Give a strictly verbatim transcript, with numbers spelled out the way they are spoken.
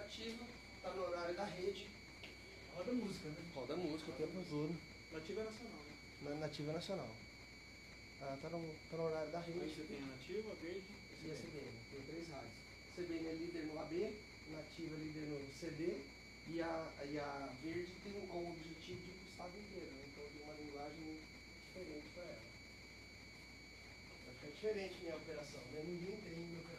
nativa, está no horário da rede. Roda música, né? Roda música o tempo todo. Nativa é nacional, né? Na nativa nacional. Ela está no, tá no horário da rede. Aí você tem a nativa, a verde e a C B N. Tem três rádios. C B N é líder no A B, nativa é líder no C D e a, e a verde tem como objetivo de ir para o estado inteiro, né? Então tem uma linguagem diferente para ela. Vai ficar diferente minha operação, né? Ninguém tem minha operação.